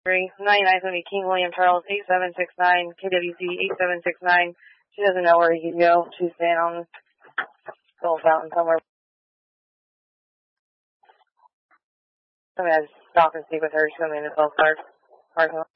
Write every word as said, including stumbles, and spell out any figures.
ninety-nine is going to be King William Charles, eight seven six nine, K W C eight seven six nine. She doesn't know where he can go. She's staying on the little fountain somewhere. I'm going to stop and speak with her. She's going to be in the twelve car.